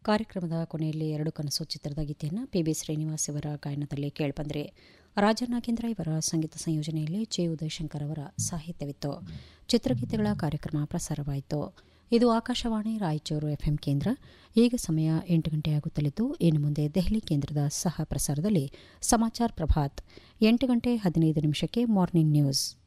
ಕಾರ್ಯಕ್ರಮದ ಕೊನೆಯಲ್ಲಿ 2 ಕನಸು ಚಿತ್ರದ ಗೀತೆಯನ್ನು ಪಿಬಿ ಶ್ರೀನಿವಾಸ್ ಇವರ ಗಾಯನದಲ್ಲಿ ಕೇಳಿಬಂದರೆ ರಾಜನಾಗೇಂದ್ರ ಇವರ ಸಂಗೀತ ಸಂಯೋಜನೆಯಲ್ಲಿ ಜೆ ಉದಯಶಂಕರ್ ಅವರ ಸಾಹಿತ್ಯವಿತ್ತು. ಚಿತ್ರಗೀತೆಗಳ ಕಾರ್ಯಕ್ರಮ ಪ್ರಸಾರವಾಯಿತು. ಇದು ಆಕಾಶವಾಣಿ ರಾಯಚೂರು ಎಫ್ಎಂ ಕೇಂದ್ರ. ಈಗ ಸಮಯ 8 ಗಂಟೆಯಾಗುತ್ತಲಿದ್ದು ಇನ್ನು ಮುಂದೆ ದೆಹಲಿ ಕೇಂದ್ರದ ಸಹ ಪ್ರಸಾರದಲ್ಲಿ ಸಮಾಚಾರ ಪ್ರಭಾತ್ 8 ಗಂಟೆ 15 ನಿಮಿಷಕ್ಕೆ ಮಾರ್ನಿಂಗ್ ನ್ಯೂಸ್.